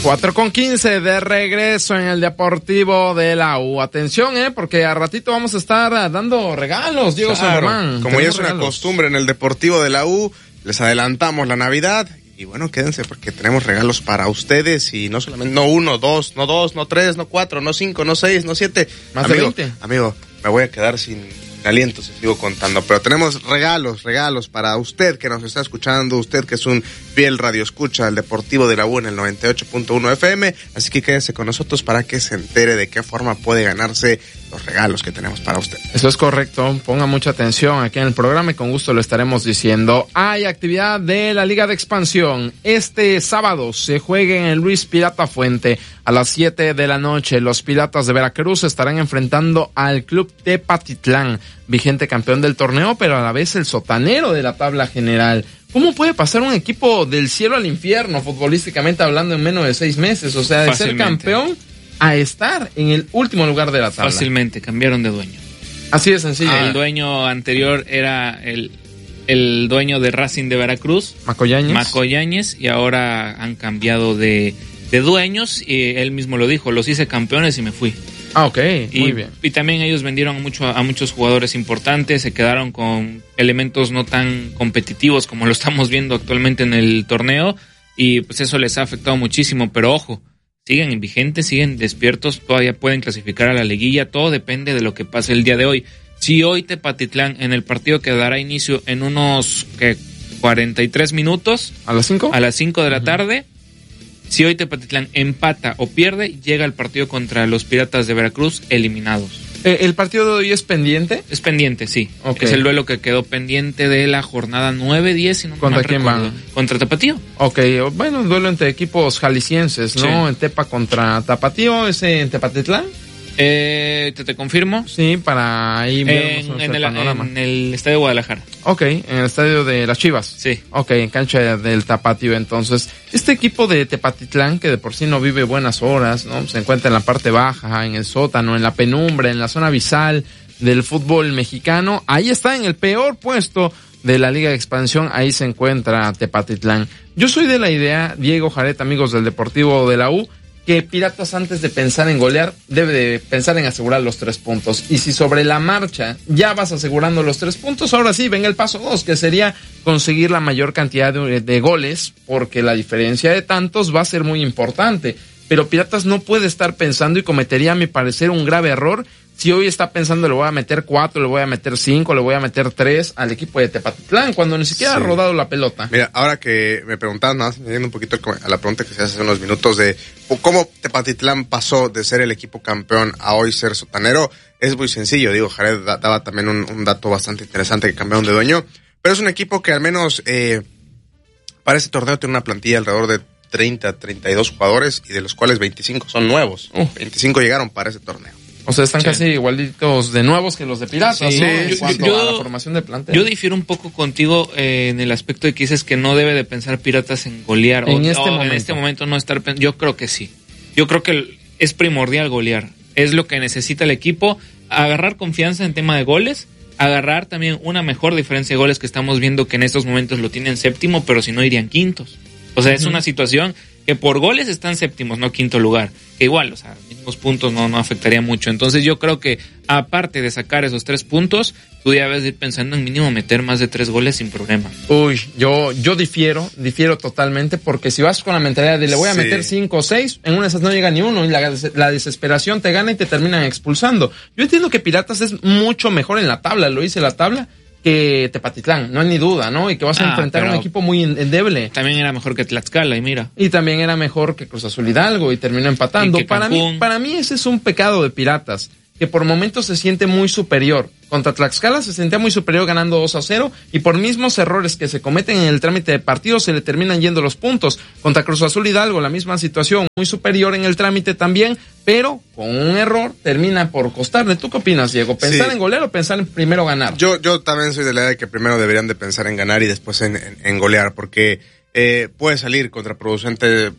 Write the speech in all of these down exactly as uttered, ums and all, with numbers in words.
cuatro con quince de regreso en el Deportivo de la U. Atención, eh, porque a ratito vamos a estar dando regalos, Diego claro, San Román. Como ya es regalos. una costumbre en el Deportivo de la U, les adelantamos la Navidad. Y bueno, quédense porque tenemos regalos para ustedes y no solamente, no uno, dos, no dos, no tres, no cuatro, no cinco, no seis, no siete. Más amigo, de veinte. Amigo, me voy a quedar sin aliento si sigo contando, pero tenemos regalos, regalos para usted que nos está escuchando, usted que es un fiel radioescucha del Deportivo de la U en el noventa y ocho punto uno F M, así que quédese con nosotros para que se entere de qué forma puede ganarse los regalos que tenemos para usted. Eso es correcto, ponga mucha atención aquí en el programa y con gusto lo estaremos diciendo. Hay actividad de la Liga de Expansión. Este sábado se juega en el Luis Pirata Fuente a las siete de la noche. Los Piratas de Veracruz estarán enfrentando al Club Tepatitlán, vigente campeón del torneo, pero a la vez el sotanero de la tabla general. ¿Cómo puede pasar un equipo del cielo al infierno, futbolísticamente hablando, en menos de seis meses? O sea, de ser campeón a estar en el último lugar de la tabla. Fácilmente, cambiaron de dueño. Así de sencillo. Ah, el dueño anterior era el, el dueño de Racing de Veracruz, Macoyáñez. Macoyáñez, y ahora han cambiado de, de dueños, y él mismo lo dijo, los hice campeones y me fui. Ah, ok, y, muy bien. Y también ellos vendieron mucho a muchos jugadores importantes, se quedaron con elementos no tan competitivos como lo estamos viendo actualmente en el torneo, y pues eso les ha afectado muchísimo, pero ojo, siguen vigentes, siguen despiertos, todavía pueden clasificar a la liguilla, todo depende de lo que pase el día de hoy. Si hoy Tepatitlán, en el partido que dará inicio en unos ¿qué? cuarenta y tres minutos, ¿a las cinco? A las cinco de la uh-huh. tarde, si hoy Tepatitlán empata o pierde, llega el partido contra los Piratas de Veracruz eliminados. Eh, ¿El partido de hoy es pendiente? Es pendiente, sí. Okay. Es el duelo que quedó pendiente de la jornada nueve diez. Si no ¿Contra quién van? Contra Tapatío. Ok, bueno, un duelo entre equipos jaliscienses, ¿no? Sí. En Tepa contra Tapatío, ¿ese en Tepatitlán? Eh, ¿te, te confirmo? Sí, para ahí ver en, en, el el, panorama. en el Estadio Guadalajara. Ok, en el Estadio de las Chivas. Sí. Ok, en cancha del Tapatío. Entonces, este equipo de Tepatitlán, que de por sí no vive buenas horas, ¿no? Se encuentra en la parte baja, en el sótano, en la penumbra, en la zona abisal del fútbol mexicano. Ahí está, en el peor puesto de la Liga de Expansión, ahí se encuentra Tepatitlán. Yo soy de la idea, Diego Jaret, amigos del Deportivo de la U, que Piratas, antes de pensar en golear, debe de pensar en asegurar los tres puntos. Y si sobre la marcha ya vas asegurando los tres puntos, ahora sí, venga el paso dos, que sería conseguir la mayor cantidad de, de goles, porque la diferencia de tantos va a ser muy importante. Pero Piratas no puede estar pensando, y cometería, a mi parecer, un grave error, si hoy está pensando le voy a meter cuatro, le voy a meter cinco, le voy a meter tres al equipo de Tepatitlán, cuando ni siquiera sí. ha rodado la pelota. Mira, ahora que me preguntabas, nada más, me un poquito a la pregunta que se hace hace unos minutos de cómo Tepatitlán pasó de ser el equipo campeón a hoy ser sotanero, es muy sencillo. Digo, Jared daba también un, un dato bastante interesante, que cambiaron de dueño, pero es un equipo que al menos eh, para ese torneo tiene una plantilla alrededor de treinta, treinta y dos jugadores, y de los cuales veinticinco son nuevos. Uh. veinticinco llegaron para ese torneo. O sea, están sí. casi igualitos de nuevos que los de Piratas, sí, ¿no? En yo, cuanto yo, a la formación de plantel. Yo difiero un poco contigo eh, en el aspecto de que dices que no debe de pensar Piratas en golear. En, o, este, o momento. en este momento no estar... Yo creo que sí. Yo creo que es primordial golear. Es lo que necesita el equipo. Agarrar confianza en tema de goles. Agarrar también una mejor diferencia de goles, que estamos viendo que en estos momentos lo tienen séptimo, pero si no irían quintos. O sea, uh-huh. es una situación que por goles están séptimos, no quinto lugar. Que igual, o sea, mismos puntos no, no afectaría mucho. Entonces yo creo que, aparte de sacar esos tres puntos, tú ya debes ir pensando en mínimo meter más de tres goles sin problema. Uy, yo yo difiero, difiero totalmente, porque si vas con la mentalidad de le voy a sí. meter cinco o seis, en una de esas no llega ni uno, y la, la desesperación te gana y te terminan expulsando. Yo entiendo que Piratas es mucho mejor en la tabla, lo hice la tabla, que Tepatitlán, no hay ni duda, ¿no? Y que vas a ah, enfrentar a un equipo muy endeble. También era mejor que Tlaxcala, y mira. Y también era mejor que Cruz Azul Hidalgo, y terminó empatando. Para mí, para mí ese es un pecado de Piratas, que por momentos se siente muy superior. Contra Tlaxcala se sentía muy superior ganando dos a cero, y por mismos errores que se cometen en el trámite de partido se le terminan yendo los puntos. Contra Cruz Azul Hidalgo la misma situación, muy superior en el trámite también, pero con un error termina por costarle. ¿Tú qué opinas, Diego? ¿Pensar sí. en golear o pensar en primero ganar? Yo yo también soy de la idea de que primero deberían de pensar en ganar y después en, en, en golear, porque eh, puede salir contraproducente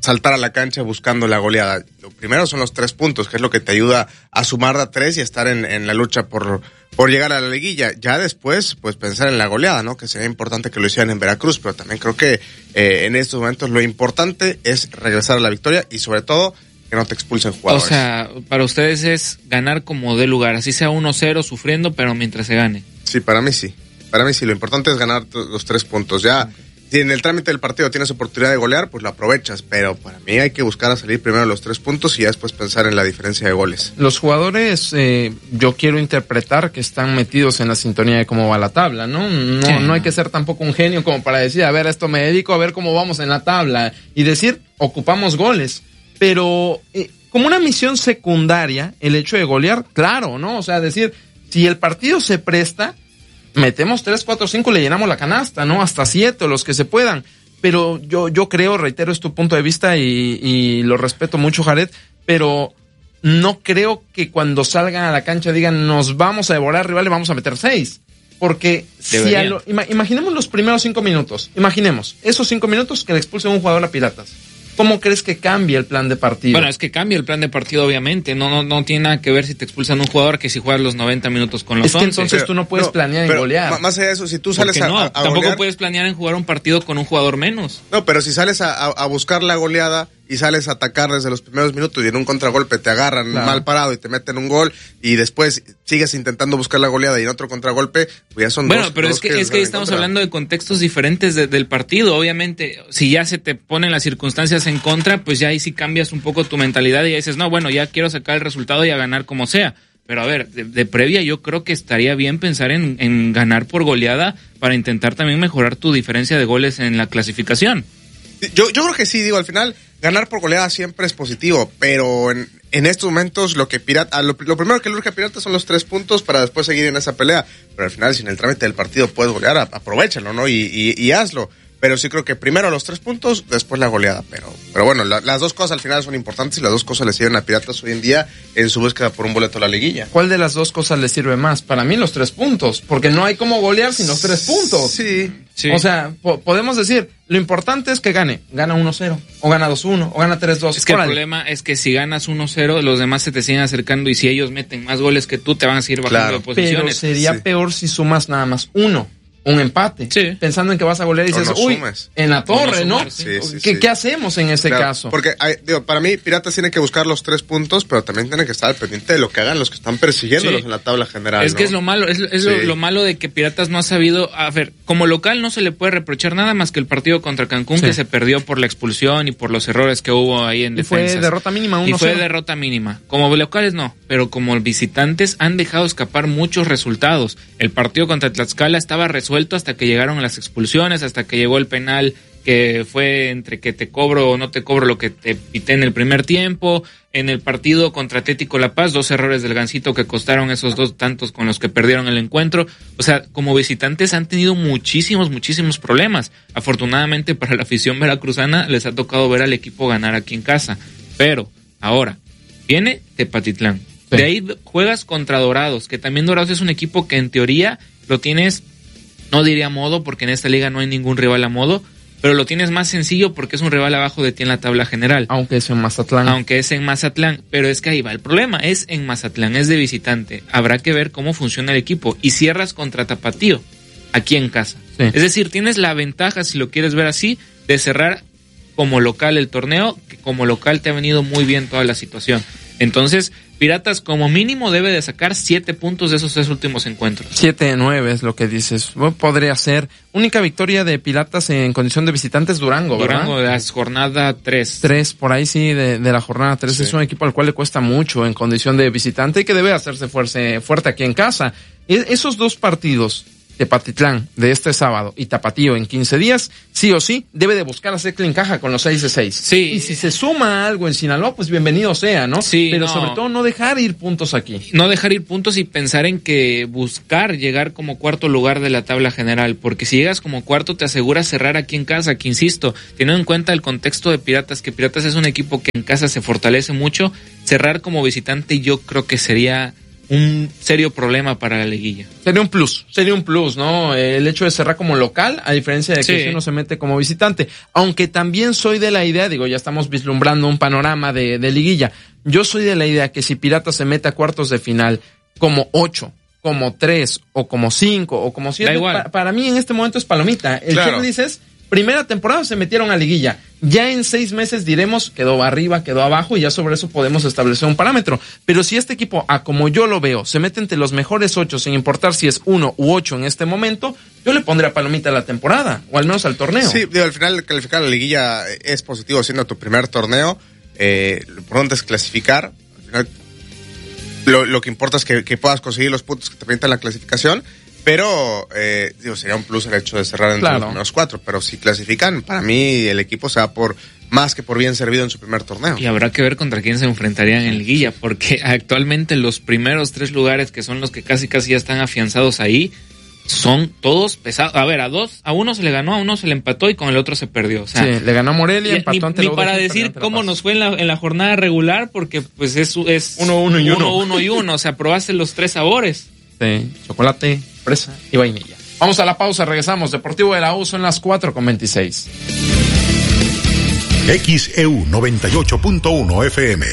saltar a la cancha buscando la goleada. Lo primero son los tres puntos, que es lo que te ayuda a sumar a tres y a estar en, en la lucha por, por llegar a la liguilla. Ya después, pues pensar en la goleada, ¿no? Que sería importante que lo hicieran en Veracruz, pero también creo que eh, en estos momentos lo importante es regresar a la victoria y sobre todo que no te expulsen jugadores. O sea, para ustedes es ganar como de lugar, así sea uno cero sufriendo, pero mientras se gane. Sí, para mí sí. Para mí sí, lo importante es ganar los tres puntos. Ya, si en el trámite del partido tienes oportunidad de golear, pues lo aprovechas, pero para mí hay que buscar a salir primero los tres puntos y ya después pensar en la diferencia de goles. Los jugadores, eh, yo quiero interpretar que están metidos en la sintonía de cómo va la tabla, ¿no? No, sí. no hay que ser tampoco un genio como para decir, a ver, a esto me dedico, a ver cómo vamos en la tabla y decir, ocupamos goles. Pero eh, como una misión secundaria, el hecho de golear, claro, ¿no? O sea, decir, si el partido se presta, metemos tres, cuatro, cinco, le llenamos la canasta, ¿no? Hasta siete, los que se puedan. Pero yo, yo creo, reitero, es tu punto de vista y, y lo respeto mucho, Jared, pero no creo que cuando salgan a la cancha digan, nos vamos a devorar rival y vamos a meter seis. Porque si a lo, ima, imaginemos los primeros cinco minutos, imaginemos esos cinco minutos que le expulsen un jugador a Piratas. ¿Cómo crees que cambia el plan de partido? Bueno, es que cambia el plan de partido, obviamente. No, no, no tiene nada que ver si te expulsan un jugador que si juegas los noventa minutos con los once. Es que entonces pero, tú no puedes no, planear en golear. Más allá de eso, si tú sales no? a, a Tampoco golear, puedes planear en jugar un partido con un jugador menos. No, pero si sales a, a, a buscar la goleada y sales a atacar desde los primeros minutos y en un contragolpe te agarran claro. mal parado y te meten un gol y después sigues intentando buscar la goleada y en otro contragolpe, pues ya son bueno, dos. Bueno, pero dos es que, que es que estamos hablando de contextos diferentes de, del partido. Obviamente, si ya se te ponen las circunstancias en contra, pues ya ahí sí cambias un poco tu mentalidad y ya dices, no, bueno, ya quiero sacar el resultado y a ganar como sea. Pero a ver, de, de previa yo creo que estaría bien pensar en, en ganar por goleada para intentar también mejorar tu diferencia de goles en la clasificación. Yo, yo creo que sí, digo, al final ganar por goleada siempre es positivo, pero en, en estos momentos lo que Pirata, lo, lo primero que le urge a Pirata son los tres puntos para después seguir en esa pelea, pero al final si en el trámite del partido puedes golear, aprovéchalo, ¿no? Y, y, y hazlo. Pero sí creo que primero los tres puntos, después la goleada. Pero pero bueno, la, las dos cosas al final son importantes y las dos cosas le sirven a Piratas hoy en día en su búsqueda por un boleto a la liguilla. ¿Cuál de las dos cosas le sirve más? Para mí los tres puntos, porque no hay cómo golear sin los tres puntos. Sí. sí. O sea, po- podemos decir, lo importante es que gane. Gana uno cero, o gana dos uno, o gana tres dos. Es que Órale. el problema es que si ganas uno cero, los demás se te siguen acercando y si ellos meten más goles que tú, te van a seguir bajando claro. de posiciones. Pero sería sí. peor si sumas nada más uno. Un empate, sí. pensando en que vas a golear y dices, no uy, sumes. en la torre, no ¿no? sumar, sí. Sí, sí, ¿Qué, sí. ¿Qué hacemos en ese claro, caso? Porque, hay, digo, para mí, Piratas tiene que buscar los tres puntos, pero también tiene que estar al pendiente de lo que hagan los que están persiguiéndolos sí. en la tabla general. Es ¿no? que es lo malo, es, es sí. lo, lo malo de que Piratas no ha sabido, a ver, como local no se le puede reprochar nada más que el partido contra Cancún, sí. que se perdió por la expulsión y por los errores que hubo ahí en y defensas. Fue derrota mínima, uno Y fue derrota mínima. Como locales no, pero como visitantes han dejado escapar muchos resultados. El partido contra Tlaxcala estaba resuelto hasta que llegaron las expulsiones, hasta que llegó el penal que fue entre que te cobro o no te cobro lo que te pité en el primer tiempo. En el partido contra Atlético La Paz, dos errores del Gansito que costaron esos dos tantos con los que perdieron el encuentro. O sea, como visitantes han tenido muchísimos, muchísimos problemas. Afortunadamente para la afición veracruzana les ha tocado ver al equipo ganar aquí en casa. Pero ahora viene Tepatitlán. Sí. De ahí juegas contra Dorados, que también Dorados es un equipo que en teoría lo tienes, no diría a modo, porque en esta liga no hay ningún rival a modo, pero lo tienes más sencillo porque es un rival abajo de ti en la tabla general. Aunque es en Mazatlán. Aunque es en Mazatlán, pero es que ahí va el problema, es en Mazatlán, es de visitante. Habrá que ver cómo funciona el equipo. Y cierras contra Tapatío, aquí en casa. Sí. Es decir, tienes la ventaja, si lo quieres ver así, de cerrar como local el torneo, que como local te ha venido muy bien toda la situación. Entonces, Piratas como mínimo debe de sacar siete puntos de esos tres últimos encuentros. Siete de nueve es lo que dices. Bueno, podría ser. Única victoria de Piratas en condición de visitantes, Durango, ¿verdad? Durango, de la jornada tres. Tres, por ahí sí, de, de la jornada tres. Sí. Es un equipo al cual le cuesta mucho en condición de visitante y que debe hacerse fuerza, fuerte aquí en casa. Y esos dos partidos, Tepatitlán de este sábado y Tapatío en quince días, sí o sí, debe de buscar hacer clean caja con los seis de seis. Sí. Y si se suma algo en Sinaloa, pues bienvenido sea, ¿no? Sí. Pero no. sobre todo no dejar ir puntos aquí. No dejar ir puntos y pensar en que buscar llegar como cuarto lugar de la tabla general, porque si llegas como cuarto te aseguras cerrar aquí en casa, que insisto, teniendo en cuenta el contexto de Piratas, que Piratas es un equipo que en casa se fortalece mucho, cerrar como visitante yo creo que sería un serio problema para la liguilla. Sería un plus, sería un plus, ¿no? El hecho de cerrar como local, a diferencia de que sí. si uno se mete como visitante. Aunque también soy de la idea, digo, ya estamos vislumbrando un panorama de, de liguilla. Yo soy de la idea que si Piratas se mete a cuartos de final como ocho, como tres, o como cinco, o como siete, pa, para mí en este momento es palomita. El claro. checklist es, primera temporada se metieron a liguilla. Ya en seis meses diremos, quedó arriba, quedó abajo, y ya sobre eso podemos establecer un parámetro. Pero si este equipo, a como yo lo veo, se mete entre los mejores ocho, sin importar si es uno u ocho en este momento, yo le pondré a palomita a la temporada, o al menos al torneo. Sí, digo, al final calificar a la liguilla es positivo siendo tu primer torneo. Eh, lo importante es clasificar. Al final, lo, lo que importa es que, que puedas conseguir los puntos que te permitan la clasificación. Pero, eh, digo, sería un plus el hecho de cerrar entre claro. los primeros cuatro. Pero si clasifican, para mí el equipo se va por más que por bien servido en su primer torneo. Y habrá que ver contra quién se enfrentarían en liguilla, porque actualmente los primeros tres lugares, que son los que casi casi ya están afianzados ahí, son todos pesados. A ver, a dos, a uno se le ganó, a uno se le empató y con el otro se perdió. O sea, sí, le ganó a Morelia, y, empató ni, ante ni la para decir cómo nos fue en la, en la jornada regular, porque pues es, es uno, uno y uno. Uno, uno y uno. O sea, probaste los tres sabores. Sí, chocolate, fresa y vainilla. Vamos a la pausa, regresamos. Deportivo de la U, son las cuatro con veintiséis. X E U noventa y ocho punto uno F M.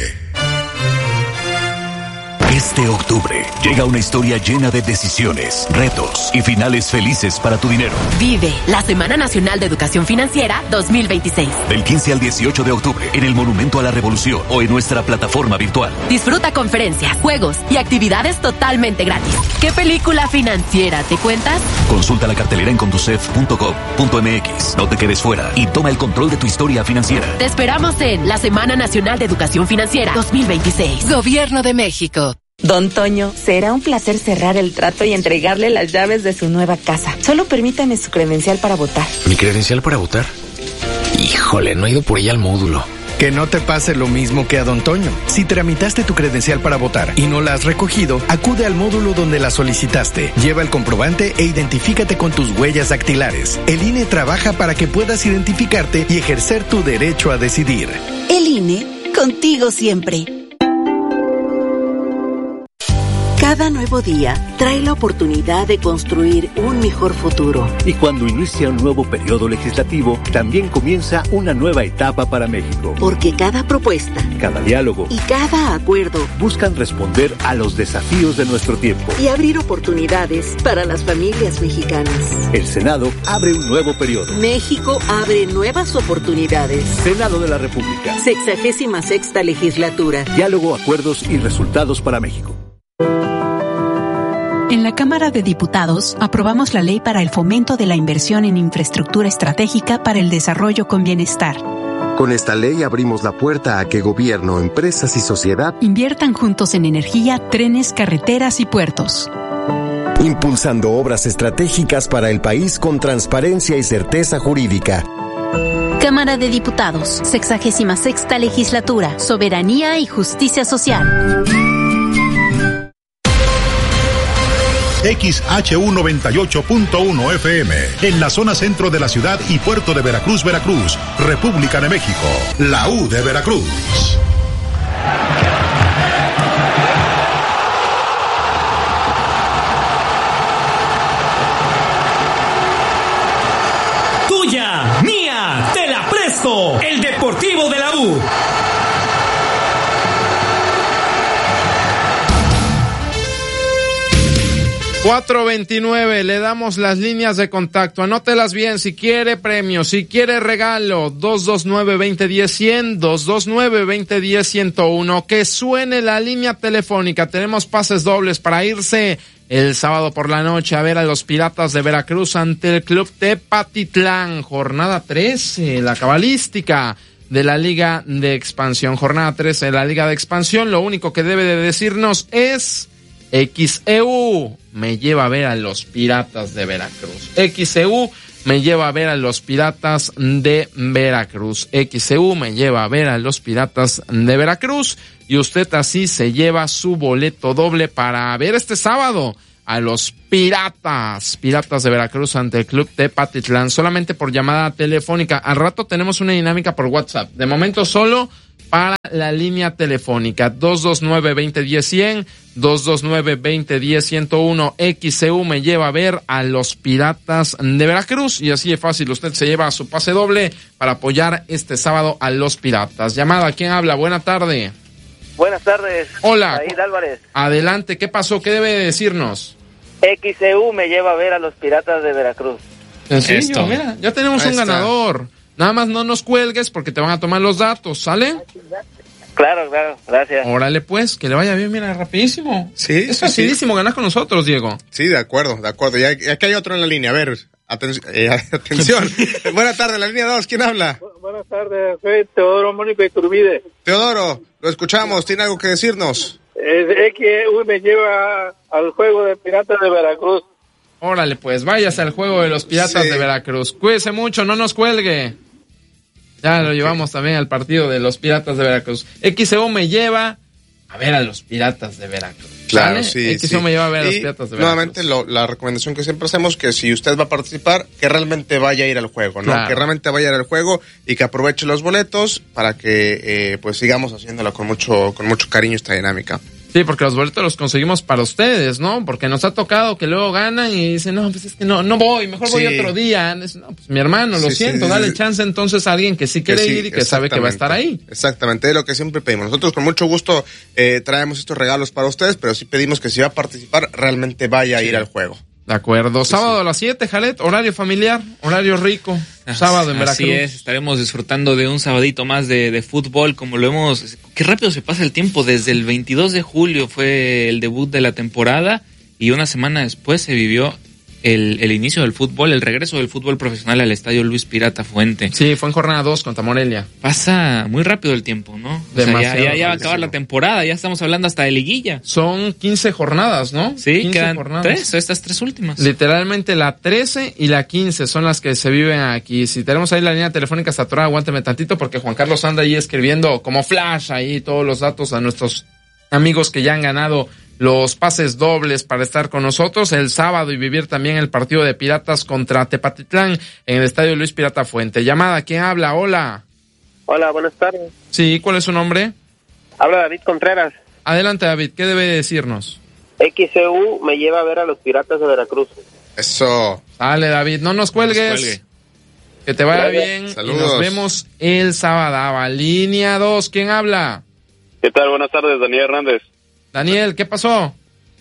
Este octubre llega una historia llena de decisiones, retos y finales felices para tu dinero. Vive la Semana Nacional de Educación Financiera dos mil veintiséis. Del quince al dieciocho de octubre en el Monumento a la Revolución o en nuestra plataforma virtual. Disfruta conferencias, juegos y actividades totalmente gratis. ¿Qué película financiera te cuentas? Consulta la cartelera en conducef punto gov punto m x. No te quedes fuera y toma el control de tu historia financiera. Te esperamos en la Semana Nacional de Educación Financiera dos mil veintiséis. Gobierno de México. Don Toño, será un placer cerrar el trato y entregarle las llaves de su nueva casa. Solo permítame su credencial para votar. ¿Mi credencial para votar? Híjole, no he ido por ella al módulo. Que no te pase lo mismo que a Don Toño. Si tramitaste tu credencial para votar y no la has recogido, acude al módulo donde la solicitaste. Lleva el comprobante e identifícate con tus huellas dactilares. El I N E trabaja para que puedas identificarte y ejercer tu derecho a decidir. El I N E, contigo siempre. Cada nuevo día trae la oportunidad de construir un mejor futuro. Y cuando inicia un nuevo periodo legislativo, también comienza una nueva etapa para México. Porque cada propuesta, cada diálogo y cada acuerdo buscan responder a los desafíos de nuestro tiempo y abrir oportunidades para las familias mexicanas. El Senado abre un nuevo periodo. México abre nuevas oportunidades. Senado de la República. Sexagésima sexta legislatura. Diálogo, acuerdos y resultados para México. En la Cámara de Diputados aprobamos la ley para el fomento de la inversión en infraestructura estratégica para el desarrollo con bienestar. Con esta ley abrimos la puerta a que gobierno, empresas y sociedad inviertan juntos en energía, trenes, carreteras y puertos. Impulsando obras estratégicas para el país con transparencia y certeza jurídica. Cámara de Diputados, sexagésima sexta legislatura, soberanía y justicia social. X H U noventa y ocho punto uno F M, en la zona centro de la ciudad y puerto de Veracruz, Veracruz, República de México, la U de Veracruz. Tuya, mía, te la presto, el Deportivo de la U. cuatro veintinueve, le damos las líneas de contacto, anótelas bien, si quiere premio, si quiere regalo, dos dos nueve, veinte diez, cien, dos dos nueve, veinte diez, ciento uno, que suene la línea telefónica, tenemos pases dobles para irse el sábado por la noche a ver a los Piratas de Veracruz ante el Club Tepatitlán, jornada trece, la cabalística de la Liga de Expansión, jornada trece de la Liga de Expansión, lo único que debe de decirnos es X E U me lleva a ver a los Piratas de Veracruz. X E U me lleva a ver a los Piratas de Veracruz. X E U me lleva a ver a los Piratas de Veracruz. Y usted así se lleva su boleto doble para ver este sábado a los Piratas. Piratas de Veracruz ante el Club Tepatitlán. Solamente por llamada telefónica. Al rato tenemos una dinámica por WhatsApp. De momento solo para la línea telefónica dos dos nueve, veinte diez, cien, dos dos nueve, veinte diez, ciento uno. X C U me lleva a ver a los Piratas de Veracruz y así de fácil usted se lleva su pase doble para apoyar este sábado a los Piratas. Llamada, ¿quién habla? Buena tarde. Buenas tardes. Hola. Said Álvarez. Adelante, ¿qué pasó? ¿Qué debe decirnos? X C U me lleva a ver a los Piratas de Veracruz. Sencillo, mira, ya tenemos Ahí un está. ganador. Nada más no nos cuelgues porque te van a tomar los datos, ¿sale? Claro, claro, gracias. Órale pues, que le vaya bien, mira, rapidísimo. Sí, Es sí, facilísimo sí. ganar con nosotros, Diego. Sí, de acuerdo, de acuerdo. Y aquí hay otro en la línea, a ver, aten- eh, atención. Buenas tardes, la línea dos, ¿quién habla? Buenas tardes, soy Teodoro Mónico Iturbide. Teodoro, lo escuchamos, ¿tiene algo que decirnos? Eh, X C U me lleva al juego de Piratas de Veracruz. Órale pues, váyase al juego de los Piratas Sí. de Veracruz. Cuídese mucho, no nos cuelgue. Ya lo llevamos también al partido de los Piratas de Veracruz. X C U me lleva a ver a los Piratas de Veracruz. Claro, ¿Vale? sí. X C U sí. me lleva a ver a los Y Piratas de Veracruz. nuevamente lo, la recomendación que siempre hacemos, que si usted va a participar, que realmente vaya a ir al juego, ¿no? Claro. Que realmente vaya a ir al juego y que aproveche los boletos para que eh, pues sigamos haciéndolo con mucho, con mucho cariño esta dinámica. Sí, porque los boletos los conseguimos para ustedes, ¿no? Porque nos ha tocado que luego ganan y dicen, no, pues es que no, no voy, mejor voy Sí. otro día. Es, no, pues mi hermano, lo Sí, siento, sí, dale sí. chance entonces a alguien que sí quiere Que sí, ir y que sabe que va a estar ahí. Exactamente, es lo que siempre pedimos. Nosotros con mucho gusto eh, traemos estos regalos para ustedes, pero sí pedimos que si va a participar, realmente vaya Sí. a ir al juego. De acuerdo. Sí, Sábado sí. a las siete, Jalet, horario familiar, horario rico. Sábado en Veracruz. Así es, estaremos disfrutando de un sabadito más de, de fútbol, como lo hemos... Qué rápido se pasa el tiempo, desde el veintidós de julio fue el debut de la temporada y una semana después se vivió el, el inicio del fútbol, el regreso del fútbol profesional al Estadio Luis Pirata Fuente. Sí, fue en jornada dos contra Morelia. Pasa muy rápido el tiempo, ¿no? O sea, ya, ya, ya va a acabar la temporada, ya estamos hablando hasta de liguilla. Son quince jornadas, ¿no? Sí, quince quedan jornadas. tres, estas tres últimas. Literalmente la trece y la quince son las que se viven aquí. Si tenemos ahí la línea telefónica saturada, aguánteme tantito porque Juan Carlos anda ahí escribiendo como flash ahí todos los datos a nuestros amigos que ya han ganado los pases dobles para estar con nosotros el sábado y vivir también el partido de Piratas contra Tepatitlán en el Estadio Luis Pirata Fuente. Llamada, ¿quién habla? Hola. Hola, buenas tardes. Sí, ¿cuál es su nombre? Habla David Contreras. Adelante, David, ¿qué debe decirnos? X C U me lleva a ver a los Piratas de Veracruz. Eso. Dale, David, no nos cuelgues. Nos cuelgue. Que te vaya Gracias. bien. Saludos. Y nos vemos el sábado. Línea dos, ¿quién habla? ¿Qué tal? Buenas tardes, Daniel Hernández. Daniel, ¿qué pasó?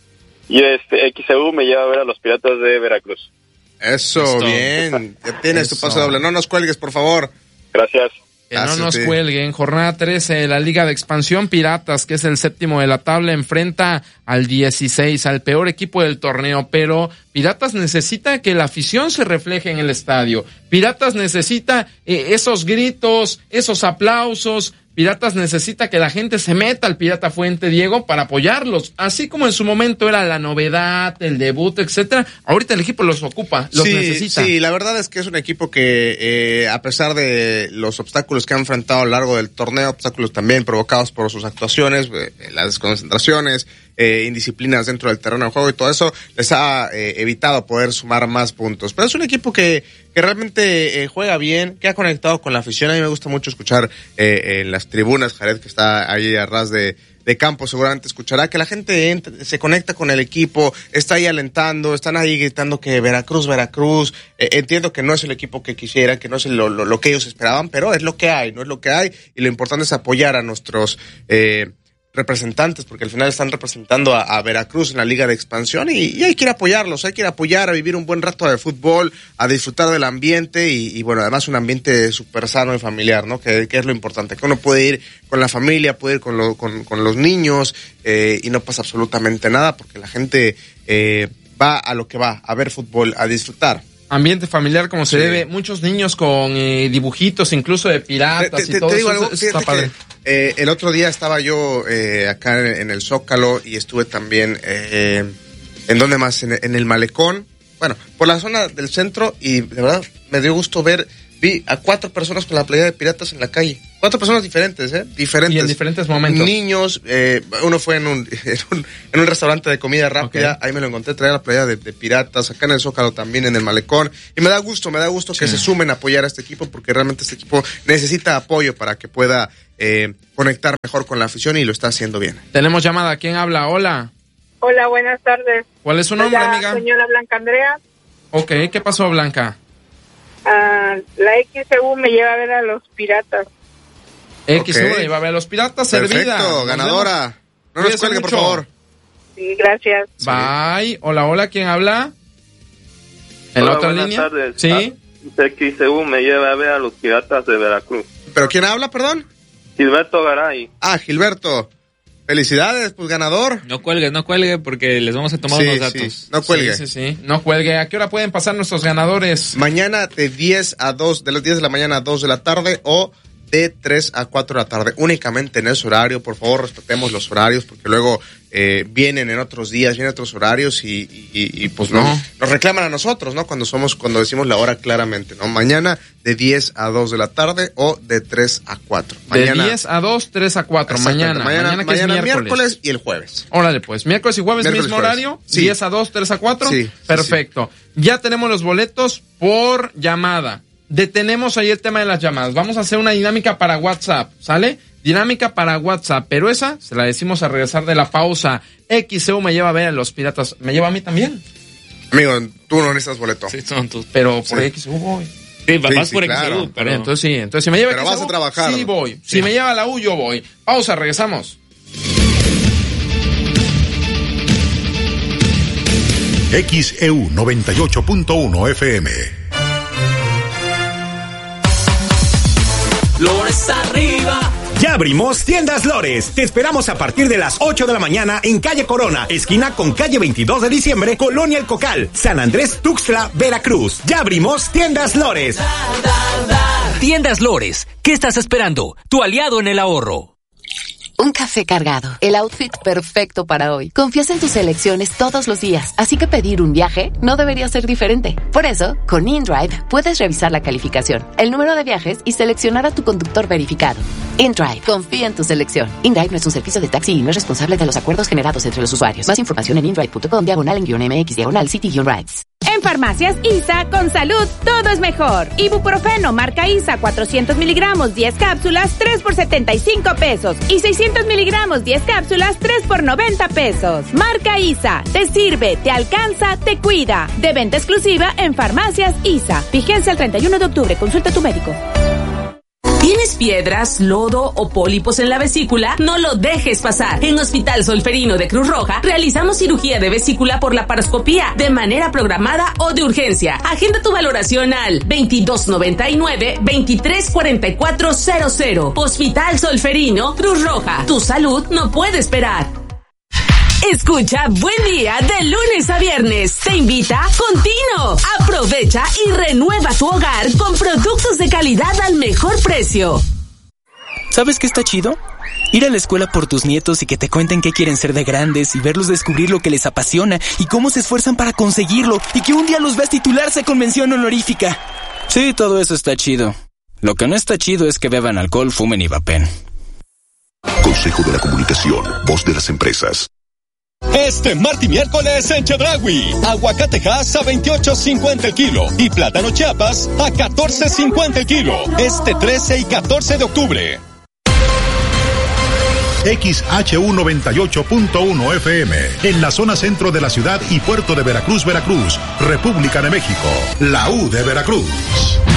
Y este X C U me lleva a ver a los Piratas de Veracruz. Eso, Listo. bien. Ya tienes tu Eso. pase doble. No nos cuelgues, por favor. Gracias. Que no Gracias, nos sí. cuelguen. Jornada trece de la Liga de Expansión Piratas, que es el séptimo de la tabla, enfrenta al dieciséis, al peor equipo del torneo, pero Piratas necesita que la afición se refleje en el estadio. Piratas necesita eh, esos gritos, esos aplausos. Piratas necesita que la gente se meta al Pirata Fuente, Diego, para apoyarlos. Así como en su momento era la novedad, el debut, etcétera. Ahorita el equipo los ocupa, los sí, necesita. Sí, la verdad es que es un equipo que, eh, a pesar de los obstáculos que han enfrentado a lo largo del torneo, obstáculos también provocados por sus actuaciones, eh, las desconcentraciones, eh, indisciplinas dentro del terreno de juego y todo eso, les ha eh, evitado poder sumar más puntos. Pero es un equipo que, que realmente eh, juega bien, que ha conectado con la afición. A mí me gusta mucho escuchar eh, en las tribunas, Jared, que está ahí a ras de, de campo, seguramente escuchará que la gente entra, se conecta con el equipo, está ahí alentando, están ahí gritando que Veracruz, Veracruz. Eh, entiendo que no es el equipo que quisieran, que no es lo, lo, lo que ellos esperaban, pero es lo que hay, no es lo que hay, y lo importante es apoyar a nuestros eh, representantes, porque al final están representando a, a Veracruz en la Liga de Expansión y, y hay que ir a apoyarlos, hay que ir a apoyar, a vivir un buen rato de fútbol, a disfrutar del ambiente y, y bueno, además un ambiente súper sano y familiar, ¿no? Que, que es lo importante, que uno puede ir con la familia, puede ir con, lo, con, con los niños eh, y no pasa absolutamente nada porque la gente eh, va a lo que va, a ver fútbol, a disfrutar. Ambiente familiar como se Sí. debe, muchos niños con eh, dibujitos incluso de piratas Te, te, y todo te digo eso, algo, eso está fíjate padre. que eh, el otro día estaba yo eh, acá en, en el Zócalo y estuve también, eh, ¿en dónde más? En, en el Malecón, bueno, por la zona del centro y de verdad me dio gusto ver, vi a cuatro personas con la playera de piratas en la calle. Cuatro personas diferentes, ¿eh? Diferentes. Y en diferentes momentos. Niños, eh, uno fue en un, en un, en un restaurante de comida rápida, Okay. ahí me lo encontré, traía la playera de, de piratas, acá en el Zócalo también, en el Malecón. Y me da gusto, me da gusto que Sí. se sumen a apoyar a este equipo, porque realmente este equipo necesita apoyo para que pueda eh, conectar mejor con la afición y lo está haciendo bien. Tenemos llamada. ¿Quién habla? Hola. Hola, buenas tardes. ¿Cuál es su nombre, la amiga? Señora Blanca Andrea. Ok, ¿qué pasó, Blanca? Uh, la X E U me lleva a ver a los Piratas. X E U okay. lleva a ver a los Piratas, Perfecto, servida. Perfecto, ganadora. No nos cuelgue, por favor. Sí, gracias. Bye. Hola, hola, ¿quién habla? ¿En hola, la otra buenas línea? Tardes. Sí. X E U me lleva a ver a los Piratas de Veracruz. ¿Pero quién habla, perdón? Gilberto Garay. Ah, Gilberto. Felicidades, pues ganador. No cuelgue, no cuelgue porque les vamos a tomar sí, unos datos. Sí. No cuelgue. Sí, sí, sí, no cuelgue. ¿A qué hora pueden pasar nuestros ganadores? Mañana de diez a dos, de las diez de la mañana a dos de la tarde o de tres a cuatro de la tarde. Únicamente en ese horario, por favor, respetemos los horarios porque luego eh, vienen en otros días, vienen otros horarios y, y, y pues no. no, nos reclaman a nosotros, ¿no? Cuando somos, cuando decimos la hora claramente, ¿no? Mañana de diez a dos de la tarde o de tres a cuatro. Mañana, de diez a dos, tres a cuatro. Mañana. Mañana, mañana, que mañana es miércoles. miércoles y el jueves. Órale, pues. Miércoles y jueves, miércoles mismo jueves. horario. Sí. diez a dos, tres a cuatro. Sí. Perfecto. Sí, sí. Ya tenemos los boletos por llamada. Detenemos ahí el tema de las llamadas. Vamos a hacer una dinámica para WhatsApp, ¿sale? Dinámica para WhatsApp, pero esa se la decimos a regresar de la pausa. X E U me lleva a ver a los Piratas. ¿Me lleva a mí también? Amigo, tú no necesitas boleto. Sí, son tus. Pero por sí. X E U voy. Sí, vas sí, por sí, X E U, claro. pero... Entonces sí, entonces si me lleva pero X E U, vas a trabajar. Sí voy. Sí. Si me lleva la U, yo voy. Pausa, regresamos. X E U noventa y ocho punto uno F M. Lores arriba. Ya abrimos Tiendas Lores. Te esperamos a partir de las ocho de la mañana en calle Corona, esquina con calle veintidós de diciembre, Colonia El Cocal, San Andrés Tuxtla, Veracruz. Ya abrimos Tiendas Lores. Da, da, da. Tiendas Lores. ¿Qué estás esperando? Tu aliado en el ahorro. Un café cargado, el outfit perfecto para hoy. Confías en tus elecciones todos los días, así que pedir un viaje no debería ser diferente. Por eso, con InDrive puedes revisar la calificación, el número de viajes y seleccionar a tu conductor verificado. InDrive, confía en tu selección. InDrive no es un servicio de taxi y no es responsable de los acuerdos generados entre los usuarios. Más información en indrive punto com, diagonal en guión M X, diagonal City-Rides. En Farmacias ISA, con salud, todo es mejor. Ibuprofeno, marca ISA, cuatrocientos miligramos, diez cápsulas, tres por setenta y cinco pesos. Y seiscientos miligramos, diez cápsulas, tres por noventa pesos. Marca ISA, te sirve, te alcanza, te cuida. De venta exclusiva en Farmacias ISA. Vigencia el treinta y uno de octubre, consulta a tu médico. ¿Tienes piedras, lodo o pólipos en la vesícula? No lo dejes pasar. En Hospital Solferino de Cruz Roja realizamos cirugía de vesícula por laparoscopía de manera programada o de urgencia. Agenda tu valoración al veintidós noventa y nueve, veintitrés cuarenta y cuatro cero cero. Hospital Solferino Cruz Roja. Tu salud no puede esperar. Escucha Buen Día de lunes a viernes. Te invita Contino. Aprovecha y renueva tu hogar con productos de calidad al mejor precio. ¿Sabes qué está chido? Ir a la escuela por tus nietos y que te cuenten qué quieren ser de grandes y verlos descubrir lo que les apasiona y cómo se esfuerzan para conseguirlo y que un día los veas titularse con mención honorífica. Sí, todo eso está chido. Lo que no está chido es que beban alcohol, fumen y vapen. Consejo de la Comunicación, voz de las empresas. Este martes y miércoles en Chedraui, aguacatejas a veintiocho cincuenta el kilo y plátano Chiapas a catorce cincuenta el kilo. Este trece y catorce de octubre. X H U noventa y ocho punto uno F M, en la zona centro de la ciudad y puerto de Veracruz, Veracruz, República de México, la U de Veracruz.